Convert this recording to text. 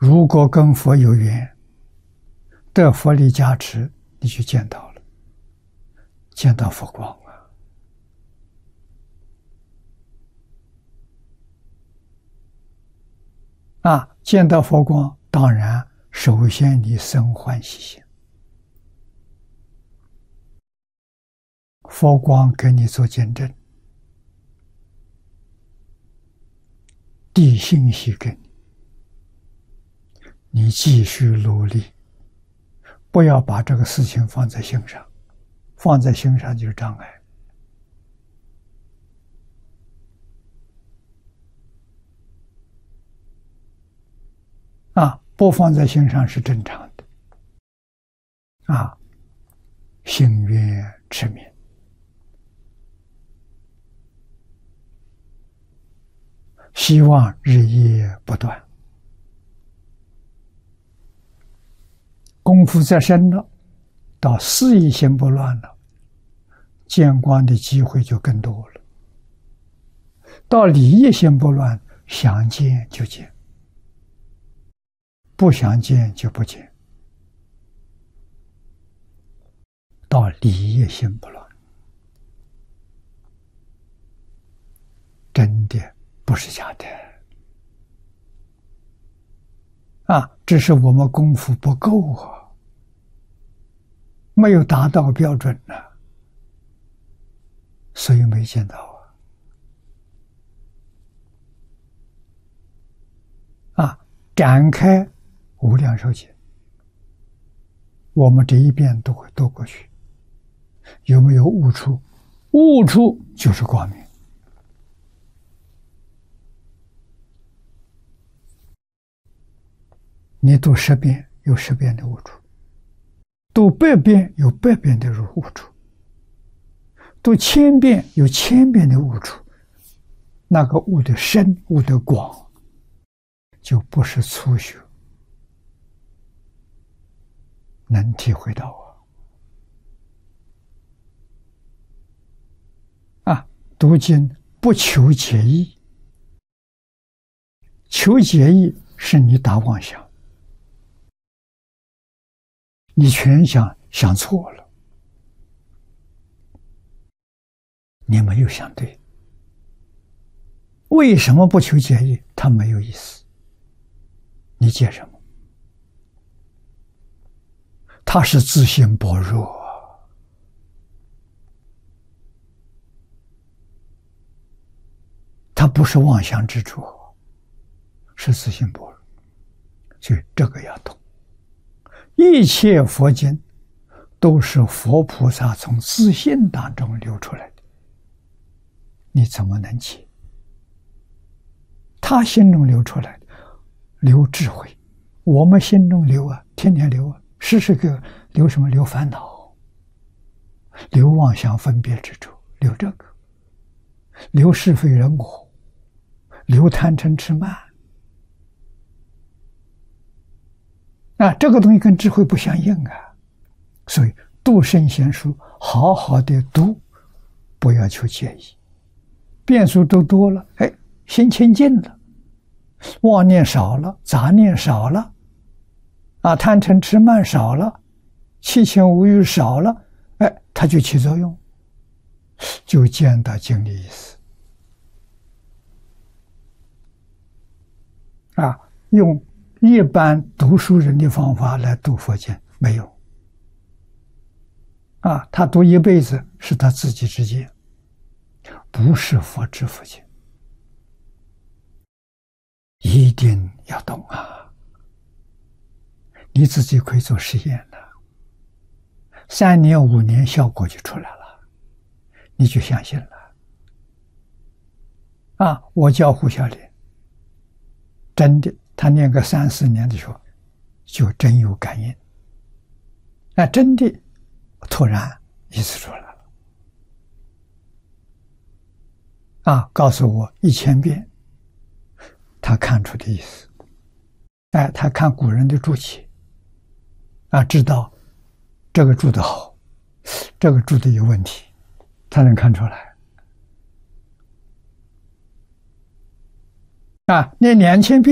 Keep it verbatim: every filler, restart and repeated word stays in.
如果跟佛有缘，得佛力加持，你就见到了，见到佛光啊！啊，见到佛光，当然首先你生欢喜心，佛光给你做见证，递信息给你，你继续努力，不要把这个事情放在心上，放在心上就是障碍。啊，不放在心上是正常的。啊，心愿持名，希望日夜不断。功夫再深了，到事业心不乱了，见光的机会就更多了。到理业心不乱，想见就见，不想见就不见。到理业心不乱，真的不是假的啊！只是我们功夫不够啊，没有达到标准呢、啊，所以没见到啊！啊，展开无量寿经，我们这一遍都会读过去。有没有悟出？悟出就是光明。你读十遍有十遍的悟出，读百遍有百遍的悟出，读千遍有千遍的悟出。那个悟的深，悟的广，就不是初学能体会到啊！啊，读经不求解义，求解义是你打妄想，你全想想错了，你没有想对。为什么不求解义？它没有意思，你解什么？他是自信薄弱，他不是妄想执着，是自信薄弱，所以这个要懂。一切佛经都是佛菩萨从自信当中流出来的，你怎么能解？他心中流出来的，流智慧，我们心中流啊，天天流啊，时时刻刻流什么？流烦恼，流妄想分别之处，流这个，流是非人我，流贪嗔痴慢。啊，这个东西跟智慧不相应啊，所以读圣贤书，好好的读，不要求解义。变数都多了，哎，心清净了，妄念少了，杂念少了，啊，贪嗔痴慢少了，七情五欲少了，哎，它就起作用，就见到经的意思。啊，用一般读书人的方法来读佛经没有。啊，他读一辈子是他自己之见，不是佛知佛经，一定要懂啊！你自己可以做实验的，三年五年效果就出来了，你就相信了。啊，我教胡小莲，真的，他念个三四年的时候，就真有感应，那真的突然意思出来了。啊，告诉我一千遍，他看出的意思。哎，他看古人的注解，啊，知道这个注的好，这个注的有问题，他能看出来。啊，念两千遍。